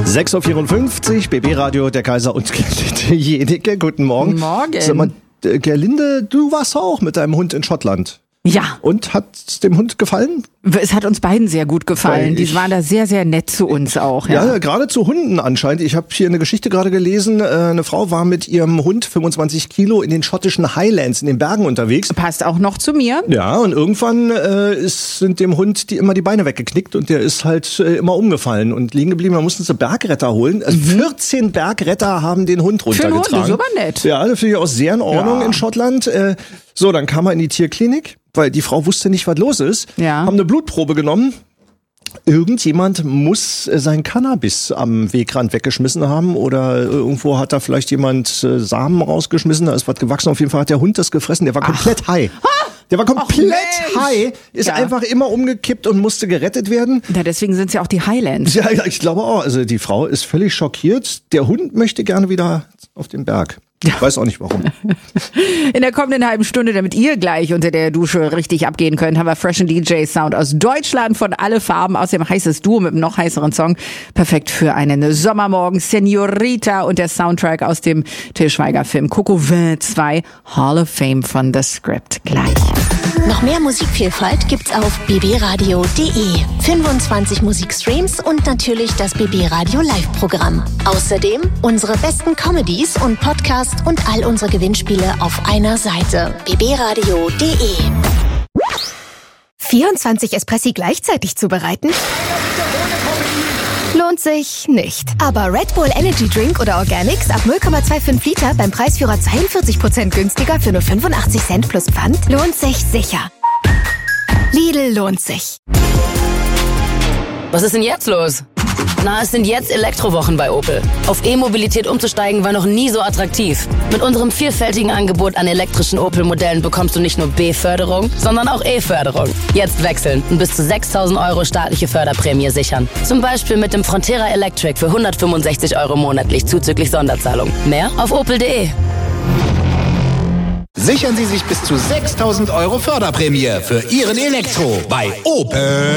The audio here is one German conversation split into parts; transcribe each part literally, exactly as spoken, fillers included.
sechs Uhr vierundfünfzig, B B-Radio, der Kaiser und Gerlinde Jenike. Guten Morgen. Guten Morgen. Sag mal, Gerlinde, du warst auch mit deinem Hund in Schottland. Ja. Und hat's dem Hund gefallen? Es hat uns beiden sehr gut gefallen. Die waren da sehr, sehr nett zu uns auch. Ja, ja gerade zu Hunden anscheinend. Ich habe hier eine Geschichte gerade gelesen. Eine Frau war mit ihrem Hund fünfundzwanzig Kilo in den schottischen Highlands, in den Bergen unterwegs. Passt auch noch zu mir. Ja, und irgendwann äh, ist, sind dem Hund die immer die Beine weggeknickt und der ist halt äh, immer umgefallen und liegen geblieben. Da mussten sie Bergretter holen. Also mhm. vierzehn Bergretter haben den Hund runtergetragen. Für den Hund, das ist aber nett. Ja, das finde ich auch sehr in Ordnung ja. in Schottland. Äh, so, dann kam er in die Tierklinik, weil die Frau wusste nicht, was los ist. Ja. Haben eine Blutprobe genommen. Irgendjemand muss sein Cannabis am Wegrand weggeschmissen haben oder irgendwo hat da vielleicht jemand Samen rausgeschmissen, da ist was gewachsen. Auf jeden Fall hat der Hund das gefressen, der war Ach. komplett high. Der war komplett Ach, high, ist ja. einfach immer umgekippt und musste gerettet werden. Ja, deswegen sind es ja auch die Highlands. Ja, ja, ich glaube auch. Also die Frau ist völlig schockiert. Der Hund möchte gerne wieder auf den Berg. Ich weiß auch nicht warum. In der kommenden halben Stunde, damit ihr gleich unter der Dusche richtig abgehen könnt, haben wir Freshen D J Sound aus Deutschland von alle Farben. Außerdem heißes Duo mit einem noch heißeren Song. Perfekt für einen Sommermorgen. Senorita und der Soundtrack aus dem Til Schweiger Film Coco Vin zwei Hall of Fame von The Script. Gleich. Noch mehr Musikvielfalt gibt's auf b b radio punkt d e. fünfundzwanzig Musikstreams und natürlich das B B Radio Live-Programm. Außerdem unsere besten Comedies und Podcasts und all unsere Gewinnspiele auf einer Seite. b b radio punkt d e. vierundzwanzig Espressi gleichzeitig zubereiten? Lohnt sich nicht. Aber Red Bull Energy Drink oder Organics ab null Komma fünfundzwanzig Liter beim Preisführer zweiundvierzig Prozent günstiger für nur fünfundachtzig Cent plus Pfand lohnt sich sicher. Lidl lohnt sich. Was ist denn jetzt los? Na, es sind jetzt Elektrowochen bei Opel. Auf E-Mobilität umzusteigen war noch nie so attraktiv. Mit unserem vielfältigen Angebot an elektrischen Opel-Modellen bekommst du nicht nur B-Förderung, sondern auch E-Förderung. Jetzt wechseln und bis zu sechstausend Euro staatliche Förderprämie sichern. Zum Beispiel mit dem Frontera Electric für hundertfünfundsechzig Euro monatlich zuzüglich Sonderzahlung. Mehr auf opel punkt d e. Sichern Sie sich bis zu sechstausend Euro Förderprämie für Ihren Elektro bei Opel.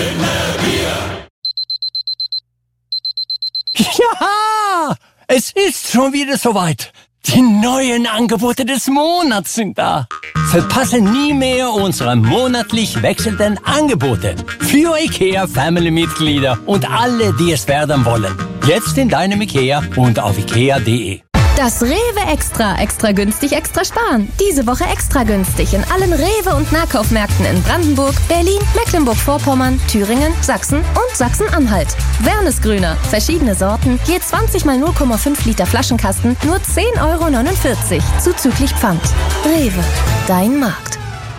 Ja, es ist schon wieder soweit. Die neuen Angebote des Monats sind da. Verpasse nie mehr unsere monatlich wechselnden Angebote für IKEA Family-Mitglieder und alle, die es werden wollen. Jetzt in deinem IKEA und auf ikea punkt d e. Das Rewe Extra. Extra günstig, extra sparen. Diese Woche extra günstig in allen Rewe- und Nahkaufmärkten in Brandenburg, Berlin, Mecklenburg-Vorpommern, Thüringen, Sachsen und Sachsen-Anhalt. Wernesgrüner. Verschiedene Sorten. Je zwanzig mal null Komma fünf Liter Flaschenkasten. Nur zehn Euro neunundvierzig. Zuzüglich Pfand. Rewe. Dein Markt.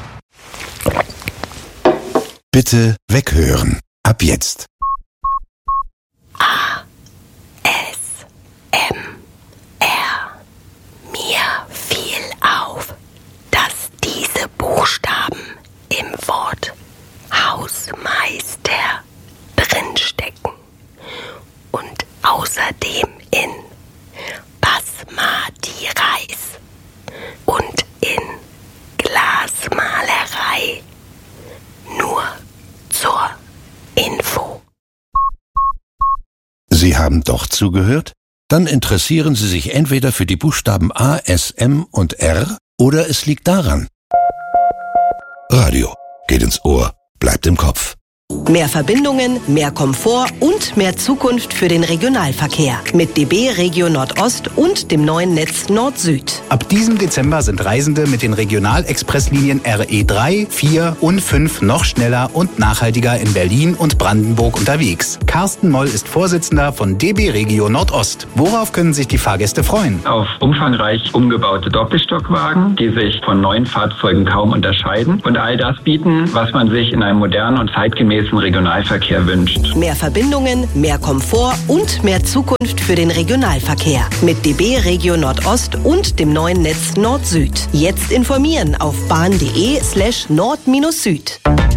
Bitte weghören. Ab jetzt. A. S. M. Mir fiel auf, dass diese Buchstaben im Wort Hausmeister drinstecken und außerdem in Basmati Reis und in Glasmalerei. Nur zur Info. Sie haben doch zugehört? Dann interessieren Sie sich entweder für die Buchstaben A, S, M und R oder es liegt daran. Radio geht ins Ohr, bleibt im Kopf. Mehr Verbindungen, mehr Komfort und mehr Zukunft für den Regionalverkehr. Mit D B Regio Nordost und dem neuen Netz Nord-Süd. Ab diesem Dezember sind Reisende mit den Regionalexpresslinien R E drei, vier und fünf noch schneller und nachhaltiger in Berlin und Brandenburg unterwegs. Carsten Moll ist Vorsitzender von D B Regio Nordost. Worauf können sich die Fahrgäste freuen? Auf umfangreich umgebaute Doppelstockwagen, die sich von neuen Fahrzeugen kaum unterscheiden und all das bieten, was man sich in einem modernen und zeitgemäßen Regionalverkehr wünscht. Mehr Verbindungen, mehr Komfort und mehr Zukunft für den Regionalverkehr. Mit D B Regio Nordost und dem neuen Netz Nord-Süd. Jetzt informieren auf bahn.de slash nord-süd.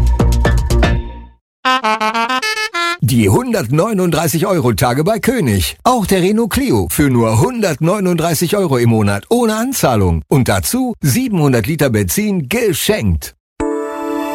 Die hundertneununddreißig Euro Tage bei König. Auch der Renault Clio für nur hundertneununddreißig Euro im Monat ohne Anzahlung. Und dazu siebenhundert Liter Benzin geschenkt.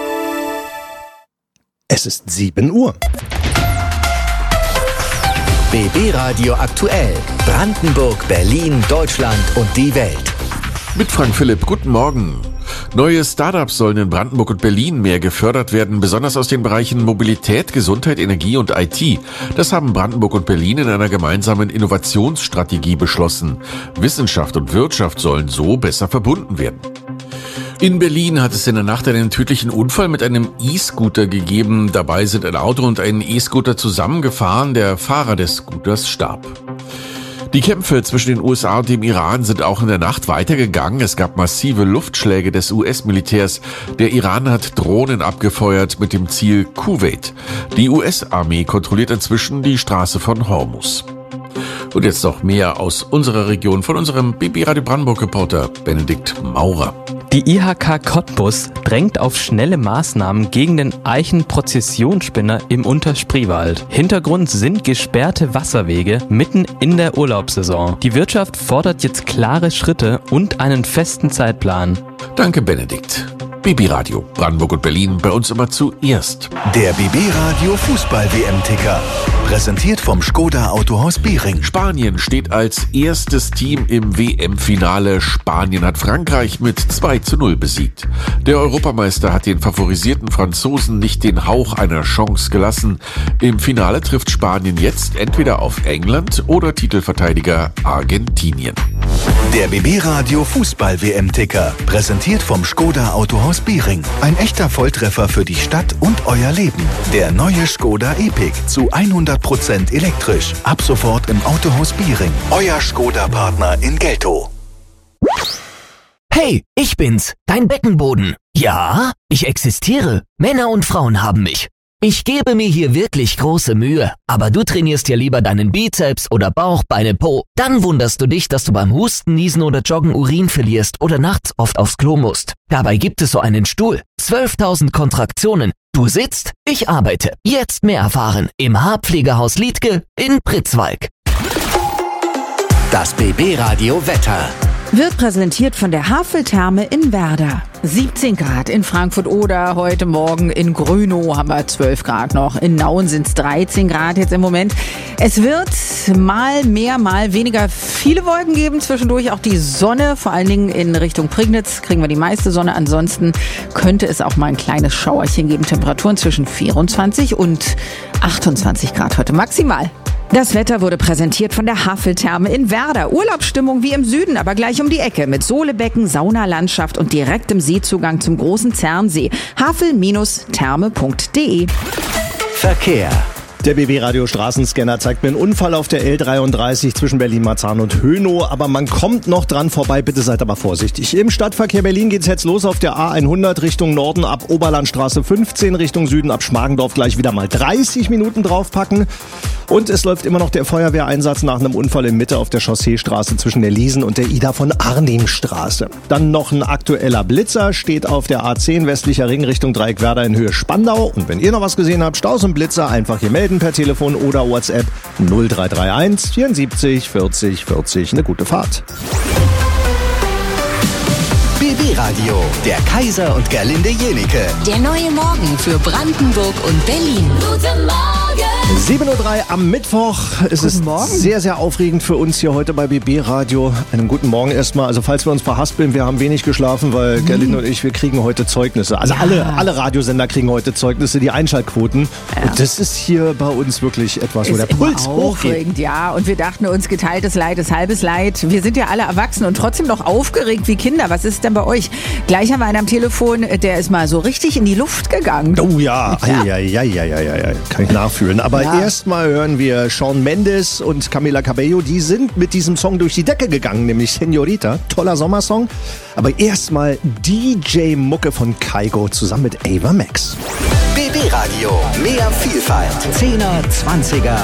Es ist sieben Uhr. B B Radio aktuell. Brandenburg, Berlin, Deutschland und die Welt. Mit Frank Philipp, guten Morgen. Neue Startups sollen in Brandenburg und Berlin mehr gefördert werden, besonders aus den Bereichen Mobilität, Gesundheit, Energie und I T. Das haben Brandenburg und Berlin in einer gemeinsamen Innovationsstrategie beschlossen. Wissenschaft und Wirtschaft sollen so besser verbunden werden. In Berlin hat es in der Nacht einen tödlichen Unfall mit einem E-Scooter gegeben. Dabei sind ein Auto und ein E-Scooter zusammengefahren. Der Fahrer des Scooters starb. Die Kämpfe zwischen den U S A und dem Iran sind auch in der Nacht weitergegangen. Es gab massive Luftschläge des U S-Militärs. Der Iran hat Drohnen abgefeuert mit dem Ziel Kuwait. Die U S-Armee kontrolliert inzwischen die Straße von Hormuz. Und jetzt noch mehr aus unserer Region von unserem B B Radio Brandenburg-Reporter Benedikt Maurer. Die I H K Cottbus drängt auf schnelle Maßnahmen gegen den Eichenprozessionsspinner im Unterspreewald. Hintergrund sind gesperrte Wasserwege mitten in der Urlaubssaison. Die Wirtschaft fordert jetzt klare Schritte und einen festen Zeitplan. Danke, Benedikt. B B Radio Brandenburg und Berlin, bei uns immer zuerst. Der B B Radio Fußball-W M-Ticker. Präsentiert vom Skoda Autohaus Behring. Spanien steht als erstes Team im W M-Finale. Spanien hat Frankreich mit zwei zu null besiegt. Der Europameister hat den favorisierten Franzosen nicht den Hauch einer Chance gelassen. Im Finale trifft Spanien jetzt entweder auf England oder Titelverteidiger Argentinien. Der B B Radio Fußball-W M-Ticker. Präsentiert vom Skoda Autohaus Behring. Ein echter Volltreffer für die Stadt und euer Leben. Der neue Skoda Epic zu hundert Prozent elektrisch. Ab sofort im Autohaus Behring. Euer Skoda-Partner in Geltow. Hey, ich bin's, dein Beckenboden. Ja, ich existiere. Männer und Frauen haben mich. Ich gebe mir hier wirklich große Mühe, aber du trainierst ja lieber deinen Bizeps oder Bauch, Beine, Po. Dann wunderst du dich, dass du beim Husten, Niesen oder Joggen Urin verlierst oder nachts oft aufs Klo musst. Dabei gibt es so einen Stuhl. zwölftausend Kontraktionen. Du sitzt, ich arbeite. Jetzt mehr erfahren im Haarpflegehaus Liedtke in Pritzwalk. Das B B Radio Wetter. Wird präsentiert von der Haveltherme in Werder. siebzehn Grad in Frankfurt-Oder, heute Morgen in Grünow haben wir zwölf Grad noch. In Nauen sind es dreizehn Grad jetzt im Moment. Es wird mal mehr, mal weniger viele Wolken geben. Zwischendurch auch die Sonne, vor allen Dingen in Richtung Prignitz kriegen wir die meiste Sonne. Ansonsten könnte es auch mal ein kleines Schauerchen geben. Temperaturen zwischen vierundzwanzig und achtundzwanzig Grad heute maximal. Das Wetter wurde präsentiert von der Haveltherme in Werder. Urlaubsstimmung wie im Süden, aber gleich um die Ecke mit Sohlebecken, Saunalandschaft und direktem Seezugang zum großen Zernsee. havel Therme punkt de. Verkehr. Der B B-Radio Straßenscanner zeigt mir einen Unfall auf der L dreiunddreißig zwischen Berlin-Marzahn und Hönow, aber man kommt noch dran vorbei, bitte seid aber vorsichtig. Im Stadtverkehr Berlin geht's jetzt los auf der A hundert Richtung Norden ab Oberlandstraße fünfzehn, Richtung Süden ab Schmargendorf gleich wieder mal dreißig Minuten draufpacken. Und es läuft immer noch der Feuerwehreinsatz nach einem Unfall in Mitte auf der Chausseestraße zwischen der Liesen und der Ida von Arnimstraße. Dann noch ein aktueller Blitzer, steht auf der A zehn westlicher Ring Richtung Dreieckwerder in Höhe Spandau. Und wenn ihr noch was gesehen habt, Staus und Blitzer, einfach hier melden per Telefon oder WhatsApp null drei drei eins vierundsiebzig vierzig vierzig. Eine gute Fahrt. B B Radio, der Kaiser und Gerlinde Jenike. Der neue Morgen für Brandenburg und Berlin. Guten Morgen! sieben Uhr drei am Mittwoch. Es ist sehr, sehr aufregend für uns hier heute bei B B Radio. Einen guten Morgen erstmal. Also falls wir uns verhaspeln, wir haben wenig geschlafen, weil mhm. Gerlinde und ich, wir kriegen heute Zeugnisse. Also ja. alle, alle Radiosender kriegen heute Zeugnisse, die Einschaltquoten. Ja. Und das ist hier bei uns wirklich etwas, wo ist der Puls hochgeht. Ja, und wir dachten uns, geteiltes Leid ist halbes Leid. Wir sind ja alle erwachsen und trotzdem noch aufgeregt wie Kinder. Was ist denn bei euch? Gleich haben wir einen am Telefon, der ist mal so richtig in die Luft gegangen. Oh ja, ja, ja, ja, ja, ja, ja. Kann ich nachfühlen. Aber ja. erstmal hören wir Shawn Mendes und Camila Cabello. Die sind mit diesem Song durch die Decke gegangen, nämlich Señorita. Toller Sommersong. Aber erstmal D J-Mucke von Kygo zusammen mit Ava Max. B B Radio, mehr Vielfalt. Zehner, Zwanziger